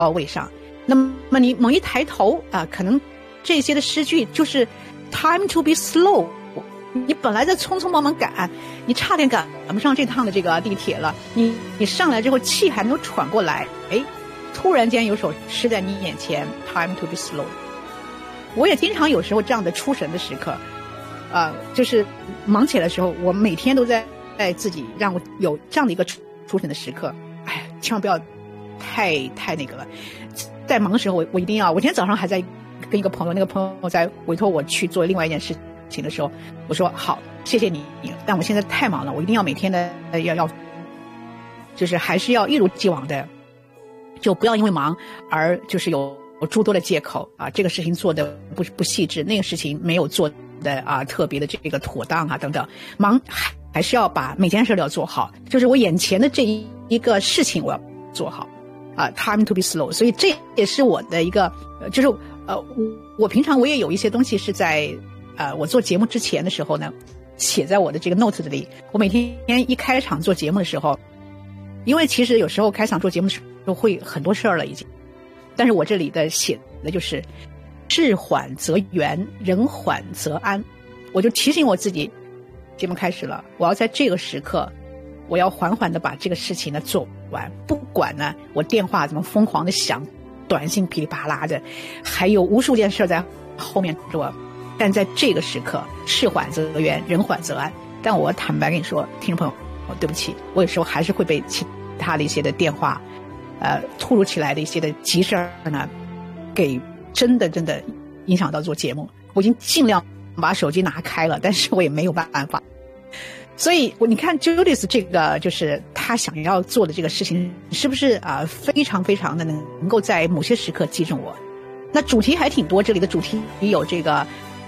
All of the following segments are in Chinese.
位上。那么你猛一抬头啊，可能这些的诗句就是 time to be slow， 你本来在匆匆忙忙赶，你差点赶不上这趟的这个地铁了，你上来之后气还没有喘过来，哎，突然间有首诗在你眼前 time to be slow。 我也经常有时候这样的出神的时刻，就是忙起来的时候，我每天都在自己让我有这样的一个出神的时刻。哎，千万不要太那个了。在忙的时候我一定要，我今天早上还在跟一个朋友，那个朋友在委托我去做另外一件事情的时候，我说好，谢谢你，但我现在太忙了，我一定要每天的要就是还是要一如既往的，就不要因为忙而就是有诸多的借口啊，这个事情做的不细致，那个事情没有做的特别的这个妥当等等，忙还是要把每件事都要做好，就是我眼前的这一个事情我要做好time to be slow。 所以这也是我的一个就是我平常我也有一些东西是在我做节目之前的时候呢写在我的这个 notes 里。我每天一开场做节目的时候，因为其实有时候开场做节目的时候会很多事儿了已经，但是我这里的写的就是事缓则圆，人缓则安。我就提醒我自己，节目开始了，我要在这个时刻我要缓缓的把这个事情呢做完，不管呢我电话怎么疯狂的响，短信噼里啪啦的，还有无数件事在后面做，但在这个时刻事缓则圆，人缓则安。但我坦白跟你说，听众朋友，对不起，我有时候还是会被其他的一些的电话突如其来的一些的急事呢给真的影响到做节目。我已经尽量把手机拿开了，但是我也没有办法。所以你看 Judith 这个就是他想要做的这个事情，是不是非常非常的能够在某些时刻击中我。那主题还挺多，这里的主题有这个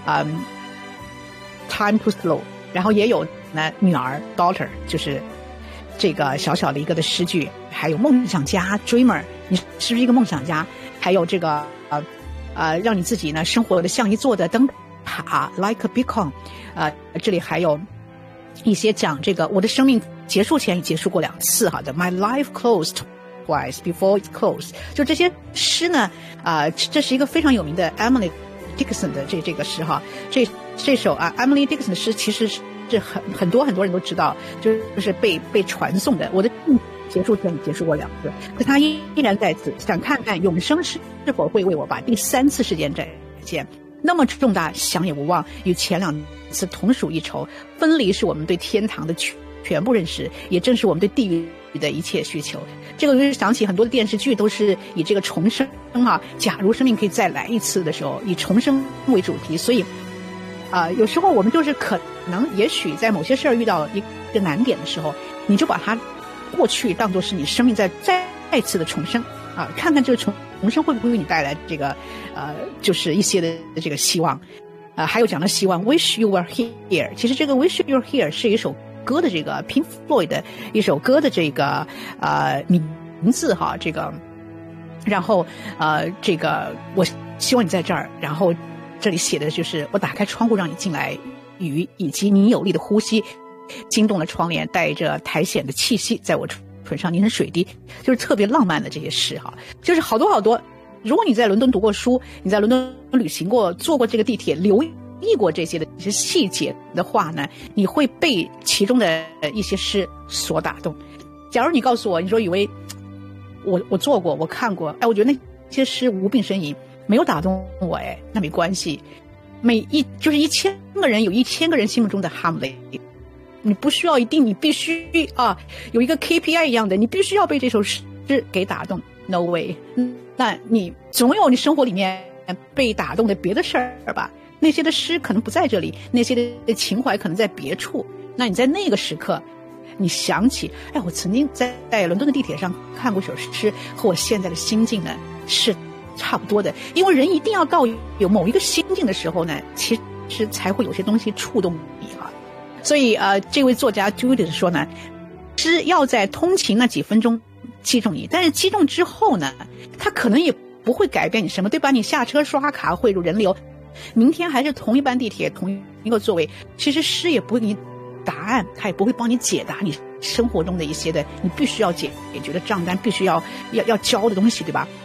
time to slow， 然后也有呢女儿 daughter， 就是这个小小的一个的诗句，还有梦想家 dreamer， 你是不是一个梦想家，还有这个让你自己呢生活的像一座的灯塔 like a beacon， 这里还有一些讲这个我的生命结束前也结束过2次的 my life closed twice before it closed。 就这些诗呢这是一个非常有名的 Emily Dickinson 的这个诗这首Emily Dickinson 的诗其实是很多人都知道，就是被传颂的。我的结束前也结束过2次，可他依然在此，想看看永生是否会为我把第3次时间展现。那么重大，想也不忘，与前2次同属一筹。分离是我们对天堂的全部认识，也正是我们对地狱的一切需求。这个就是想起很多的电视剧都是以这个重生假如生命可以再来一次的时候，以重生为主题。所以有时候我们就是可能也许在某些事儿遇到一个难点的时候，你就把它过去当作是你生命再次的重生看看这个重生会不会为你带来这个就是一些的这个希望还有讲到希望 Wish you were here。 其实这个 Wish you were here 是一首歌的这个 Pink Floyd 的一首歌的这个名字这个，然后这个我希望你在这儿，然后这里写的就是我打开窗户让你进来，雨以及你有力的呼吸惊动了窗帘，带着苔藓的气息在我唇上凝成水滴，就是特别浪漫的这些诗就是好多。如果你在伦敦读过书，你在伦敦旅行过，坐过这个地铁，留意过这些细节的话呢，你会被其中的一些诗所打动。假如你告诉我，你说以为我做过，我看过，我觉得那些诗无病呻吟，没有打动我，那没关系。就是1000个人有1000个人心目中的哈姆雷，你不需要你必须有一个 KPI 一样的，你必须要被这首诗给打动 ，no way。那你总有你生活里面被打动的别的事儿吧？那些的诗可能不在这里，那些的情怀可能在别处。那你在那个时刻，你想起，我曾经在伦敦的地铁上看过一首诗，和我现在的心境呢是差不多的。因为人一定要到有某一个心境的时候呢，其实才会有些东西触动你所以这位作家 Judith 说呢，诗要在通勤那几分钟击中你，但是击中之后呢，它可能也不会改变你什么，对吧？你下车刷卡汇入人流，明天还是同一班地铁同一个座位，其实诗也不会给你答案，它也不会帮你解答你生活中的一些的你必须要解决的账单，必须要交的东西，对吧？